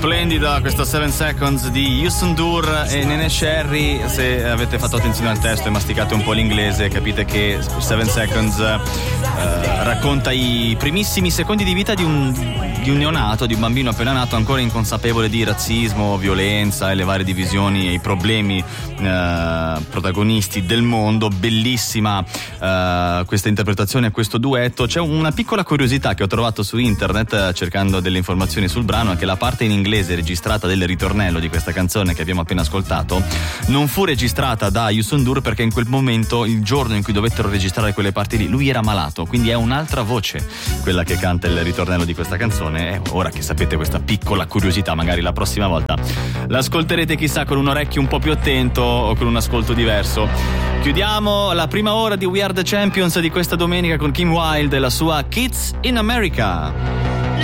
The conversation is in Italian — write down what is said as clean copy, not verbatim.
Splendida questa 7 Seconds di Houston Dur e Nene Sherry. Se avete fatto attenzione al testo e masticate un po' l'inglese, capite che 7 Seconds racconta i primissimi secondi di vita di un neonato, di un bambino appena nato, ancora inconsapevole di razzismo, violenza e le varie divisioni e i problemi protagonisti del mondo. Bellissima questa interpretazione, questo duetto. C'è una piccola curiosità che ho trovato su internet cercando delle informazioni sul brano, è che la parte in inglese registrata del ritornello di questa canzone che abbiamo appena ascoltato non fu registrata da Houston Dur perché in quel momento, il giorno in cui dovettero registrare quelle parti lì, lui era malato, quindi è un'altra voce quella che canta il ritornello di questa canzone. Ora che sapete questa piccola curiosità, magari la prossima volta l'ascolterete, chissà, con un orecchio un po' più attento o con un ascolto diverso. Chiudiamo la prima ora di We Are The Champions di questa domenica con Kim Wilde e la sua Kids in America.